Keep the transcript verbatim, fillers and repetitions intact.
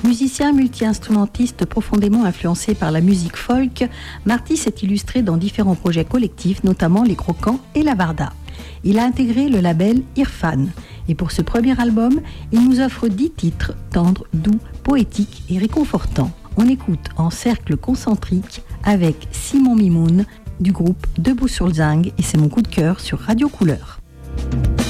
Musicien multi-instrumentiste profondément influencé par la musique folk, Marty s'est illustré dans différents projets collectifs, notamment Les Croquants et La Varda. Il a intégré le label Irfan. Et pour ce premier album, il nous offre dix titres tendres, doux, poétiques et réconfortants. On écoute en cercle concentrique avec Simon Mimoun du groupe Debout sur le Zinc et c'est mon coup de cœur sur Radio Couleur.